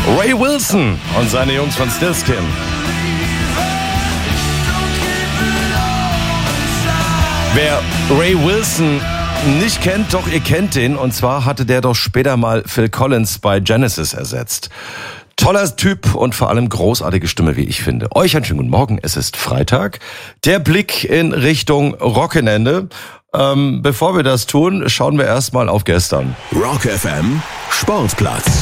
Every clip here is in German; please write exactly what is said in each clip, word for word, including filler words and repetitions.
Ray Wilson und seine Jungs von Stillskin. Wer Ray Wilson nicht kennt, doch ihr kennt den. Und zwar hatte der doch später mal Phil Collins bei Genesis ersetzt. Toller Typ und vor allem großartige Stimme, wie ich finde. Euch einen schönen guten Morgen. Es ist Freitag. Der Blick in Richtung Wochenende. Ähm, bevor wir das tun, schauen wir erstmal auf gestern. Rock F M Sportplatz.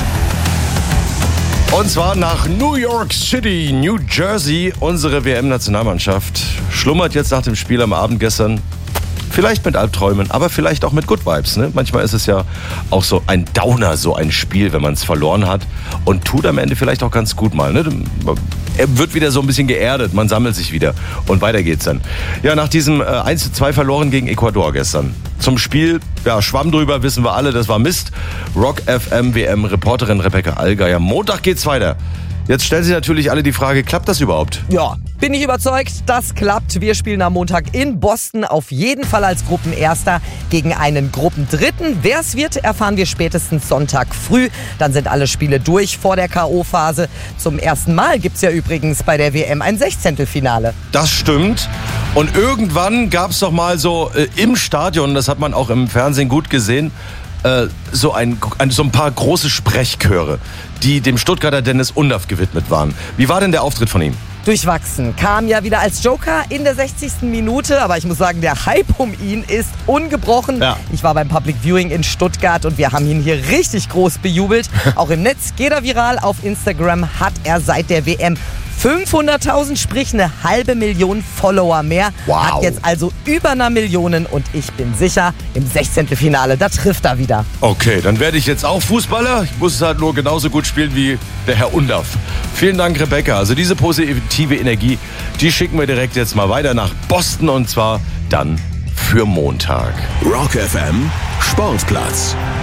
Und zwar nach New York City, New Jersey. Unsere W M-Nationalmannschaft schlummert jetzt nach dem Spiel am Abend gestern. Vielleicht mit Albträumen, aber vielleicht auch mit Good Vibes. Ne? Manchmal ist es ja auch so ein Downer, so ein Spiel, wenn man es verloren hat. Und tut am Ende vielleicht auch ganz gut mal. Ne? Er wird wieder so ein bisschen geerdet, man sammelt sich wieder. Und weiter geht's dann. Ja, nach diesem äh, eins zu zwei verloren gegen Ecuador gestern. Zum Spiel, ja, Schwamm drüber, wissen wir alle, das war Mist. Rock F M W M-Reporterin Rebecca Allgeier. Montag geht's weiter. Jetzt stellen sich natürlich alle die Frage, klappt das überhaupt? Ja, bin ich überzeugt, das klappt. Wir spielen am Montag in Boston auf jeden Fall als Gruppenerster gegen einen Gruppendritten. Wer es wird, erfahren wir spätestens Sonntag früh. Dann sind alle Spiele durch vor der K O-Phase. Zum ersten Mal gibt's ja übrigens bei der W M ein Sechzehntelfinale. Das stimmt. Und irgendwann gab's doch mal so äh, im Stadion, das hat man auch im Fernsehen gut gesehen, äh, so, ein, ein, so ein paar große Sprechchöre, die dem Stuttgarter Dennis Undaff gewidmet waren. Wie war denn der Auftritt von ihm? Durchwachsen. Kam ja wieder als Joker in der sechzigsten Minute, aber ich muss sagen, der Hype um ihn ist ungebrochen. Ja. Ich war beim Public Viewing in Stuttgart und wir haben ihn hier richtig groß bejubelt. Auch im Netz geht er viral. Auf Instagram hat er seit der W M fünfhunderttausend, sprich eine halbe Million Follower mehr. Wow. Hat jetzt also über einer Million und ich bin sicher, im Sechzehntelfinale, da trifft er wieder. Okay, dann werde ich jetzt auch Fußballer. Ich muss es halt nur genauso gut spielen wie der Herr Undaff. Vielen Dank, Rebecca. Also diese positive Energie, die schicken wir direkt jetzt mal weiter nach Boston und zwar dann für Montag. Rock F M Sportplatz.